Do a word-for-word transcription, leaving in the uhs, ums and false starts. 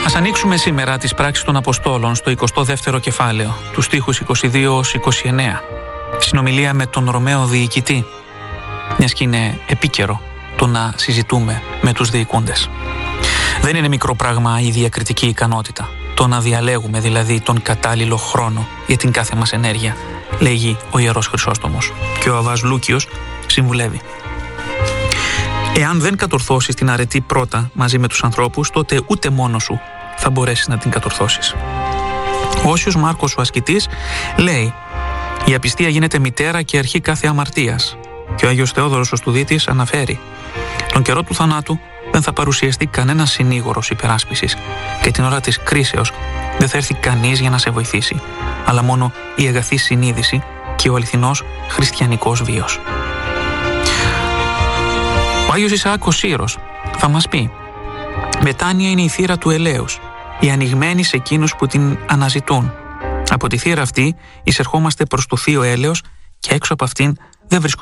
Ας ανοίξουμε σήμερα τις πράξεις των Αποστόλων στο εικοστό δεύτερο κεφάλαιο, τους στίχους είκοσι δύο έως είκοσι εννέα. Συνομιλία με τον Ρωμαίο διοικητή, μιας και είναι επίκαιρο το να συζητούμε με τους διοικούντες. Δεν είναι μικρό πράγμα η διακριτική ικανότητα, το να διαλέγουμε δηλαδή τον κατάλληλο χρόνο για την κάθε μας ενέργεια, λέγει ο Ιερός Χρυσόστομος. Και ο Αββάς Λούκιος συμβουλεύει. Εάν δεν κατορθώσεις την αρετή πρώτα μαζί με τους ανθρώπους, τότε ούτε μόνος σου θα μπορέσεις να την κατορθώσεις. Ο Όσιος Μάρκος ο ασκητής λέει: η απιστία γίνεται μητέρα και αρχή κάθε αμαρτίας. Και ο Άγιος Θεόδωρος ο Στουδίτης αναφέρει: τον καιρό του θανάτου δεν θα παρουσιαστεί κανένας συνήγορος υπεράσπισης και την ώρα της κρίσεως δεν θα έρθει κανείς για να σε βοηθήσει, αλλά μόνο η αγαθή συνείδηση και ο αληθινός χριστιανικός βίος. Ο Άγιος Ισαάκ ο Σύρος θα μας πει: μετάνοια είναι η θύρα του ελέους, η ανοιγμένη σε εκείνους που την αναζητούν. Από τη θύρα αυτή εισερχόμαστε προς το θείο έλεος και έξω από αυτήν δεν βρισκόμαστε